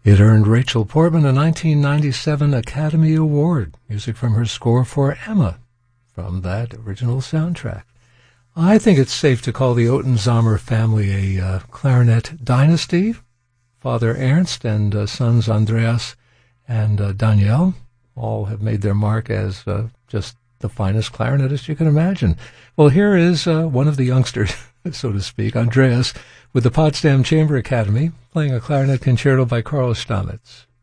It earned Rachel Portman a 1997 Academy Award, music from her score for Emma, from that original soundtrack. I think it's safe to call the Otten-Zomer family a clarinet dynasty. Father Ernst and sons Andreas and Daniel all have made their mark as just the finest clarinetist you can imagine. Well, here is one of the youngsters, so to speak, Andreas, with the Potsdam Chamber Academy, playing a clarinet concerto by Karl Stamitz.